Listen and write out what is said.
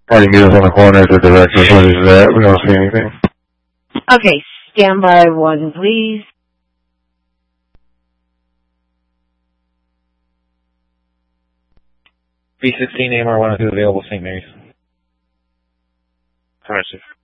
Party meet us on the corner at the director's where he's at. We don't see anything. Okay, stand by one, please. B16 AMR 102 available, St. Mary's. Alright, sir.